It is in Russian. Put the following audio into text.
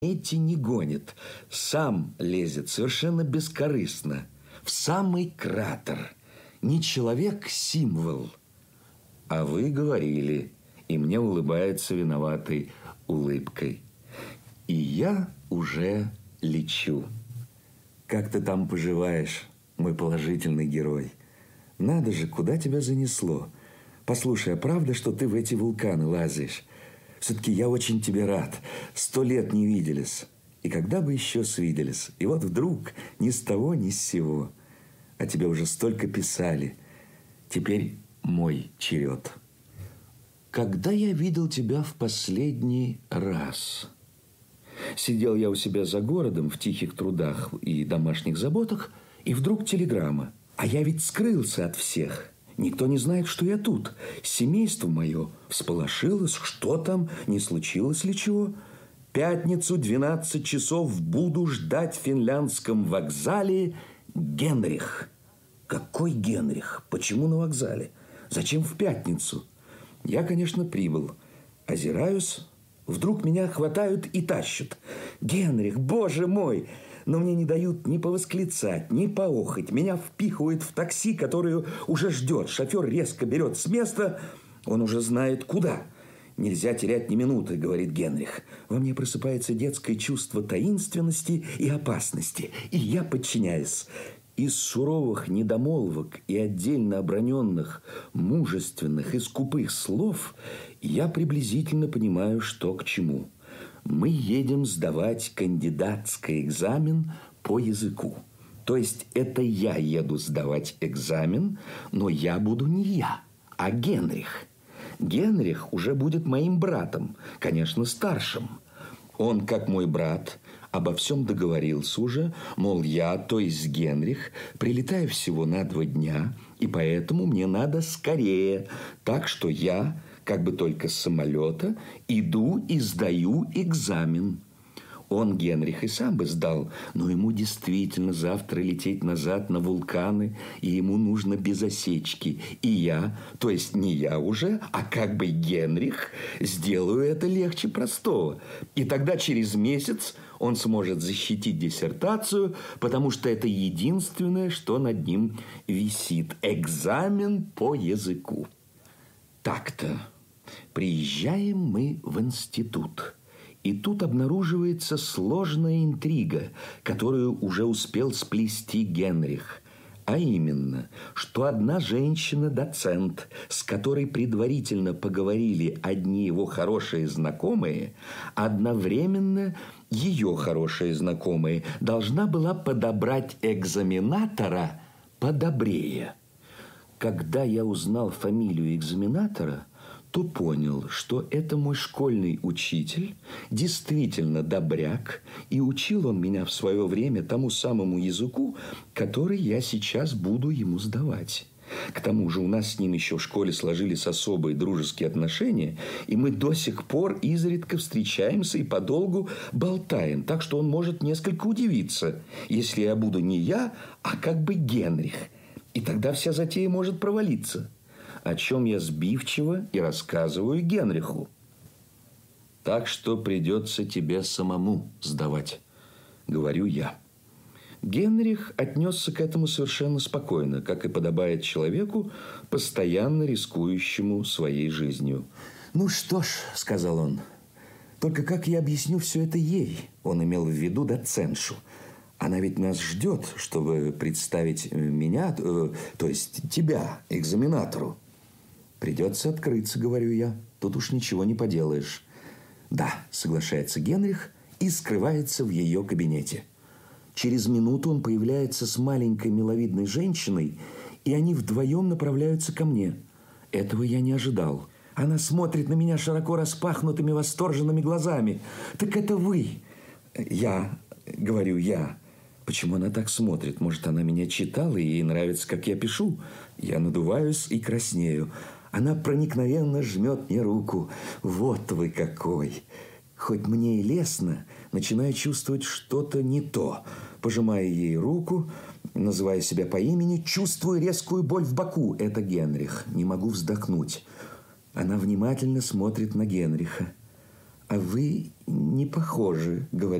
Эти не гонит, сам лезет совершенно бескорыстно, в самый кратер. Не человек, символ. А вы говорили, и мне улыбается виноватой улыбкой. И я уже лечу. Как ты там поживаешь, мой положительный герой? Надо же, куда тебя занесло? Послушай, а правда, что ты в эти вулканы лазишь? Все-таки я очень тебе рад. 100 лет не виделись. И когда бы еще свиделись? И вот вдруг ни с того, ни с сего. А тебе уже столько писали. Теперь мой черед. Когда я видел тебя в последний раз? Сидел я у себя за городом в тихих трудах и домашних заботах, и вдруг телеграмма. А я ведь скрылся от всех. Никто не знает, что я тут. Семейство мое всполошилось. Что там? Не случилось ли чего? Пятницу, 12 часов, буду ждать в финляндском вокзале Генрих. Какой Генрих? Почему на вокзале? Зачем в пятницу? Я, конечно, прибыл. Озираюсь. Вдруг меня хватают и тащат. Генрих, боже мой! Но мне не дают ни повосклицать, ни поохать. Меня впихивают в такси, которое уже ждет. Шофер резко берет с места. Он уже знает, куда. «Нельзя терять ни минуты», — говорит Генрих. Во мне просыпается детское чувство таинственности и опасности. И я подчиняюсь. Из суровых недомолвок и отдельно оброненных, мужественных и скупых слов я приблизительно понимаю, что к чему. Мы едем сдавать кандидатский экзамен по языку. То есть это я еду сдавать экзамен, но я буду не я, а Генрих. Генрих уже будет моим братом, конечно, старшим. Он, как мой брат, обо всем договорился уже, мол, я, то есть Генрих, прилетаю всего на 2 дня, и поэтому мне надо скорее. Так что я, как бы только с самолета, иду и сдаю экзамен. Он, Генрих, и сам бы сдал, но ему действительно завтра лететь назад на вулканы, и ему нужно без осечки. И я, то есть не я уже, а как бы Генрих, сделаю это легче простого. И тогда через месяц он сможет защитить диссертацию, потому что это единственное, что над ним висит. Экзамен по языку. Так-то. Приезжаем мы в институт. И тут обнаруживается сложная интрига, которую уже успел сплести Генрих. А именно, что одна женщина-доцент, с которой предварительно поговорили одни его хорошие знакомые, одновременно ее хорошие знакомые должна была подобрать экзаменатора подобрее. Когда я узнал фамилию экзаменатора, то понял, что это мой школьный учитель, действительно добряк, и учил он меня в свое время тому самому языку, который я сейчас буду ему сдавать. К тому же у нас с ним еще в школе сложились особые дружеские отношения, и мы до сих пор изредка встречаемся и подолгу болтаем, так что он может несколько удивиться, если я буду не я, а как бы Генрих. И тогда вся затея может провалиться. О чем я сбивчиво и рассказываю Генриху. Так что придется тебе самому сдавать, говорю я. Генрих отнесся к этому совершенно спокойно, как и подобает человеку, постоянно рискующему своей жизнью. «Ну что ж», — сказал он, — «только как я объясню все это ей?» Он имел в виду доцентшу. Она ведь нас ждет, чтобы представить меня, то есть тебя, экзаменатору. «Придется открыться», — говорю я. «Тут уж ничего не поделаешь». «Да», — соглашается Генрих и скрывается в ее кабинете. Через минуту он появляется с маленькой миловидной женщиной, и они вдвоем направляются ко мне. Этого я не ожидал. Она смотрит на меня широко распахнутыми восторженными глазами. «Так это вы!» «Я», — говорю я. Почему она так смотрит? Может, она меня читала, и ей нравится, как я пишу? Я надуваюсь и краснею. Она проникновенно жмет мне руку. «Вот вы какой!» Хоть мне и лестно, начинаю чувствовать что-то не то. Пожимаю ей руку, называю себя по имени, чувствую резкую боль в боку. Это Генрих. Не могу вздохнуть. Она внимательно смотрит на Генриха. А вы не похожи, говорит